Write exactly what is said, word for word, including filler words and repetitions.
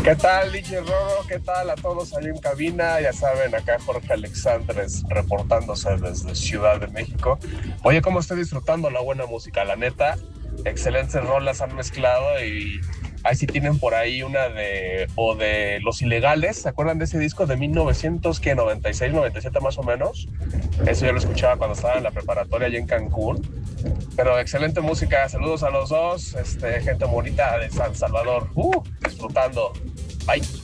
¿Qué tal, Lichi Roro? ¿Qué tal a todos ahí en cabina? Ya saben, acá Jorge Alexandres reportándose desde Ciudad de México. Oye, ¿cómo estoy disfrutando la buena música? La neta, excelentes rolas han mezclado y ahí sí tienen por ahí una de, o de Los Ilegales, ¿se acuerdan de ese disco de mil novecientos noventa y seis, noventa y siete más o menos? Eso yo lo escuchaba cuando estaba en la preparatoria allá en Cancún. Pero excelente música, saludos a los dos, este, gente bonita de San Salvador, uh, disfrutando. Bye.